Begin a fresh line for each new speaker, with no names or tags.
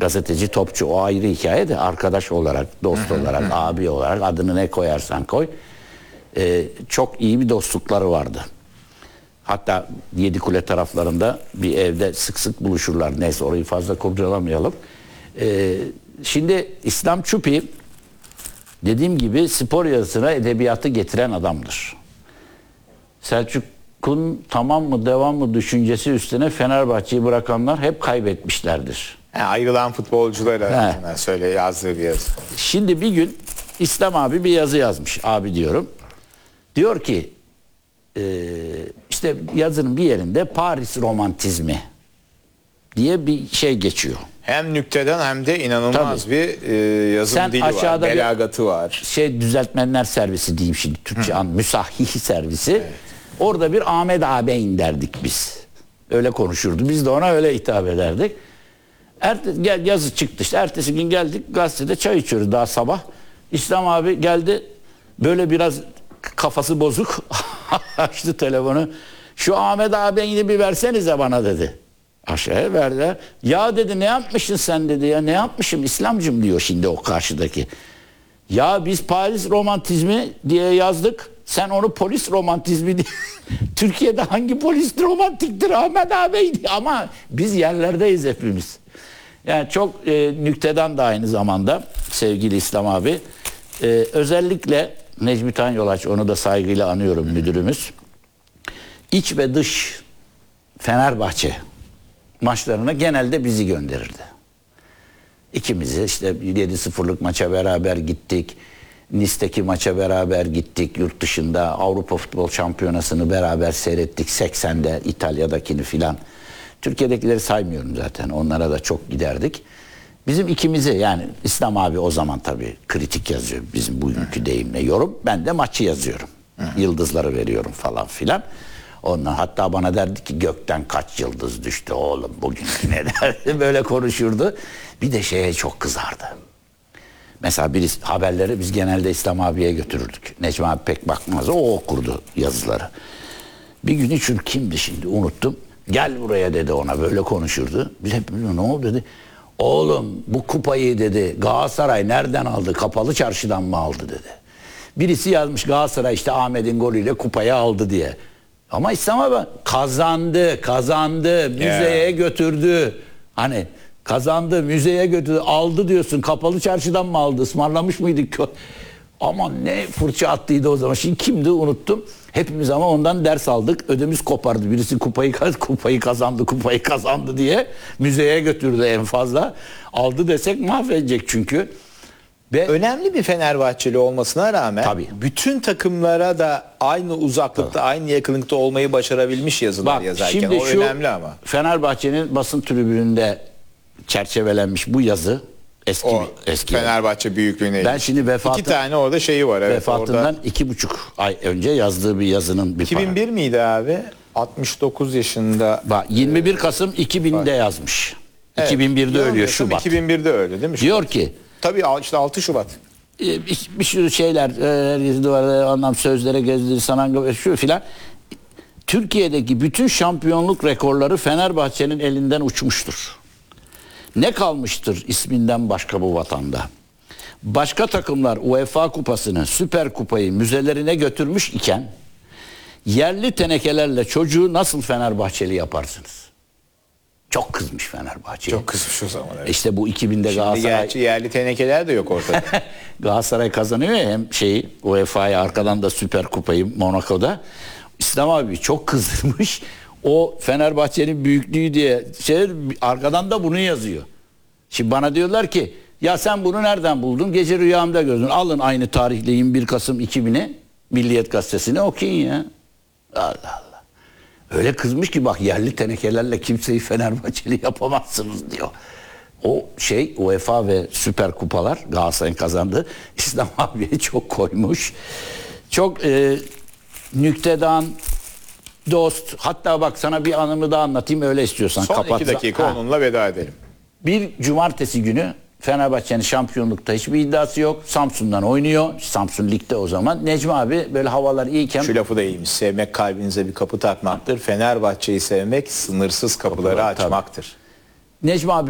gazeteci, topçu o ayrı hikaye de arkadaş olarak, dost olarak, abi olarak adını ne koyarsan koy. Çok iyi bir dostlukları vardı. Hatta Yedikule taraflarında bir evde sık sık buluşurlar. Neyse orayı fazla kurcalamayalım. Şimdi İslam Çupi dediğim gibi spor yazısına edebiyatı getiren adamdır. Selçuk'un tamam mı devam mı düşüncesi üstüne Fenerbahçe'yi bırakanlar hep kaybetmişlerdir.
Ayrılan futbolcular arasında söyle yazdığı bir yazı.
Şimdi bir gün İslam abi bir yazı yazmış. Abi diyorum. Diyor ki işte yazının bir yerinde Paris romantizmi diye bir şey geçiyor.
Hem nükteden hem de inanılmaz bir yazım
Sen
dili var,
aşağıda
belagatı var.
Düzeltmenler servisi diyeyim şimdi Türkçe müsahih servisi. Evet. Orada bir Ahmet ağabeyin derdik biz. Öyle konuşurdu. Biz de ona öyle hitap ederdik. Yazı çıktı işte. Ertesi gün geldik gazetede çay içiyoruz daha sabah. İslam abi geldi. Böyle biraz kafası bozuk. Açtı telefonu. Şu Ahmet ağabeyini bir versenize bana dedi. Aşağıya verdiler. Ya dedi ne yapmışsın sen dedi ya. Ne yapmışım İslamcım diyor şimdi o karşıdaki. Ya biz Paris romantizmi diye yazdık. Sen onu polis romantizmi diye. Türkiye'de hangi polis romantiktir Ahmet ağabey diye. Ama biz yerlerdeyiz hepimiz. Yani çok nükteden de aynı zamanda sevgili İslam abi. Özellikle Necmi Tan Yolaç, onu da saygıyla anıyorum müdürümüz. İç ve dış Fenerbahçe maçlarına genelde bizi gönderirdi. İkimizi işte 7-0'lık maça beraber gittik. Nice'deki maça beraber gittik. Yurt dışında Avrupa Futbol Şampiyonası'nı beraber seyrettik. 80'de İtalya'dakini filan. Türkiye'dekileri saymıyorum zaten. Onlara da çok giderdik. Bizim ikimizi yani İslam abi o zaman tabii kritik yazıyor. Bizim bugünkü deyimle yorum. Ben de maçı yazıyorum. Yıldızları veriyorum falan filan. Ondan hatta bana derdi ki gökten kaç yıldız düştü oğlum bugünkü ne derdi. Böyle konuşurdu. Bir de şeye çok kızardı. Mesela haberleri biz genelde İslam abiye götürürdük. Necmi abi pek bakmaz. O okurdu yazıları. Bir gün için kimdi şimdi unuttum. Gel buraya dedi ona böyle konuşurdu. Biz hepimiz ne oldu dedi. Oğlum bu kupayı dedi Galatasaray nereden aldı? Kapalı çarşıdan mı aldı dedi. Birisi yazmış Galatasaray işte Ahmet'in golüyle kupayı aldı diye. Ama İslam abi kazandı, müzeye götürdü. Hani kazandı, müzeye götürdü, aldı diyorsun. Kapalı çarşıdan mı aldı? Ismarlamış mıydık? Aman ne fırça attıydı o zaman. Şimdi kimdi unuttum. Hepimiz ama ondan ders aldık. Ödümüz kopardı. Birisi kupayı kazandı diye müzeye götürdü en fazla. Aldı desek mahvedecek çünkü. Ve
önemli bir Fenerbahçeli olmasına rağmen
tabii,
bütün takımlara da aynı uzaklıkta, aynı yakınlıkta olmayı başarabilmiş yazılar yazarken.
Şimdi
o önemli ama.
Fenerbahçe'nin basın tribününde çerçevelenmiş bu yazı eski.
Fenerbahçe büyüklüğüne.
Ben şimdi
iki tane orada şeyi var. Evet,
vefatından 2,5 ay önce yazdığı bir yazının bir
2001 miydi abi? 69 yaşında.
21 Kasım 2000'de yazmış. Evet. 2001'de ölüyor Şubat.
2001'de öyle değil mi?
Diyor ki
tabii işte 6 Şubat.
Bir sürü şeyler anlam sözlere gezdirir sanan şu filan. Türkiye'deki bütün şampiyonluk rekorları Fenerbahçe'nin elinden uçmuştur. Ne kalmıştır isminden başka bu vatanda? Başka takımlar UEFA kupasını, Süper Kupayı müzelerine götürmüş iken yerli tenekelerle çocuğu nasıl Fenerbahçeli yaparsınız? Çok kızmış Fenerbahçe'ye.
Çok kızmış o zaman. Evet.
İşte bu 2000'de Galatasaray...
Gerçi yerli tenekeler de yok ortada.
Galatasaray kazanıyor ya hem UEFA'ya arkadan da Süper Kupayı Monaco'da. İslam abi çok kızdırmış. O Fenerbahçe'nin büyüklüğü diye arkadan da bunu yazıyor. Şimdi bana diyorlar ki ya sen bunu nereden buldun? Gece rüyamda gördün. Alın aynı tarihle 21 Kasım 2000'i Milliyet Gazetesi'ne okuyun ya. Allah Allah. Öyle kızmış ki bak yerli tenekelerle kimseyi Fenerbahçeli yapamazsınız diyor. O UEFA ve Süper Kupalar Galatasaray'ın kazandığı İslam abiye çok koymuş. Çok nüktedan, dost. Hatta bak sana bir anımı da anlatayım öyle istiyorsan.
Son 2 dakika onunla veda edelim.
Bir cumartesi günü Fenerbahçe'nin şampiyonlukta hiçbir iddiası yok. Samsun'dan oynuyor. Samsun Lig'de o zaman. Necmi abi böyle havalar iyiyken...
Şu lafı da iyiymiş. Sevmek kalbinize bir kapı takmaktır. Fenerbahçe'yi sevmek sınırsız kapıları açmaktır.
Necmi abi